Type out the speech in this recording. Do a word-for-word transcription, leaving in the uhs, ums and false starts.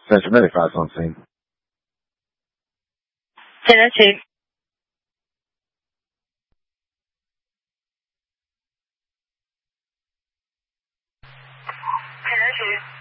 Central Medic five on scene. ten oh two. ten oh two.